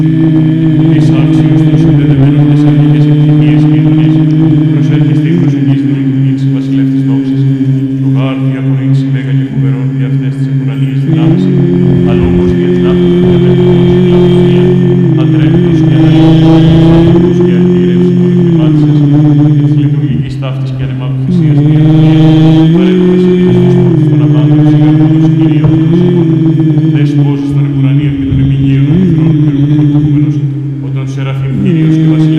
Της άξιος των συνδεδεμένων θεσσαλονικές εκτιμίες κοινωνίες, προσέρχεστε ή προσεγγίστε την εκδοχή της βασιλεύ της δόξης, το γάρ διαπορείς μέγα και φοβερόν δια αυτές τις επουρανίες δυνάμεις, αλλά όμως δια την άφθονη διαπέτυχος φιλαδοφία, αντρέχτος και αναλυτικός άνθρωπος και αντίρρευση των εκδημάτισες, και της λειτουργικής ταύτης και ανεμάπου θυσίας διαδοχία, παρέχονται σε δίους τους πόρτους των απάντων σιγαρμόνος Κυρίων των Σιμών, δες πόσους των επουρανίων και των επιγείων των εχθρών υπεροπλοκούμενος, ο των Σεραφείμ Κύριος και Βασιλεύς